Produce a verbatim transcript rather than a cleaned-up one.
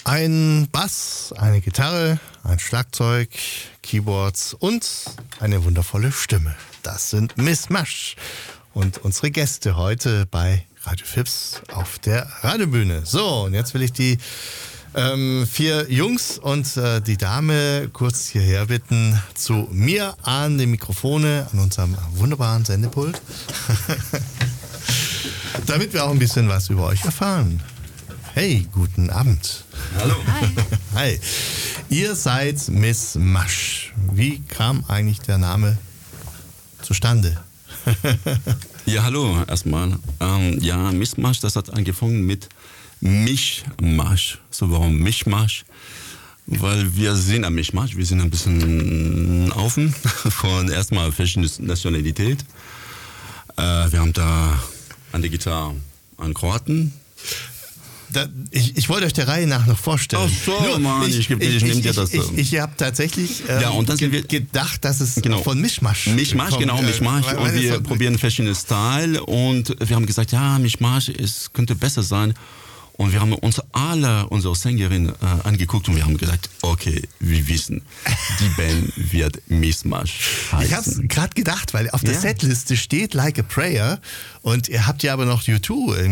Ein Bass, eine Gitarre, ein Schlagzeug, Keyboards und eine wundervolle Stimme. Das sind Miss Masch und unsere Gäste heute bei Radio Fips auf der Radiobühne. So, und jetzt will ich die ähm, vier Jungs und äh, die Dame kurz hierher bitten zu mir an die Mikrofone, an unserem wunderbaren Sendepult, damit wir auch ein bisschen was über euch erfahren. Hey, guten Abend. Hallo. Hi. Hi. Ihr seid Miss Masch. Wie kam eigentlich der Name zustande? Ja, hallo erstmal. Ähm, ja, Miss Masch, das hat angefangen mit Mischmasch. So, warum Mischmasch? Weil wir sind ein Mischmasch, wir sind ein bisschen offen von erstmal verschiedenen Nationalität. Äh, wir haben da an der Gitarre einen Kroaten. Da, ich, ich wollte euch der Reihe nach noch vorstellen. Ach so, Nur, Mann, ich, ich, ich, ich nehme dir das. Ich, ich, ich habe tatsächlich ähm, ja, und dann ge- sind wir, gedacht, dass es genau, von Mischmasch Mischmasch, kommt. genau, Mischmasch. Äh, weil- und weil wir das so- probieren verschiedene Style und wir haben gesagt, ja, Mischmasch, es könnte besser sein. Und wir haben uns alle unsere Sängerin äh, angeguckt und wir haben gesagt, okay, wir wissen, die Band wird Mischmasch heißen. Ich habe es gerade gedacht, weil auf der Ja. Setliste steht Like a Prayer und ihr habt ja aber noch U zwei